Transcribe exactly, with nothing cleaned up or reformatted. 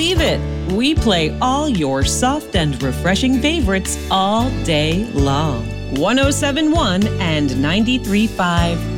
believe it. We play all your soft and refreshing favorites all day long. one oh seven point one and ninety-three point five